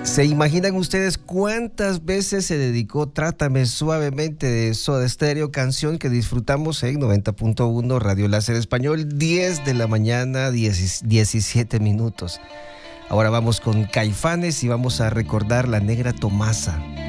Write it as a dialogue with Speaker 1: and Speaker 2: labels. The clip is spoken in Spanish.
Speaker 1: ¿Se imaginan ustedes cuántas veces se dedicó Trátame Suavemente de Soda Stereo, canción que disfrutamos en 90.1 Radio Láser Español, 10 de la mañana, 17 minutos? Ahora vamos con Caifanes y vamos a recordar La Negra Tomasa.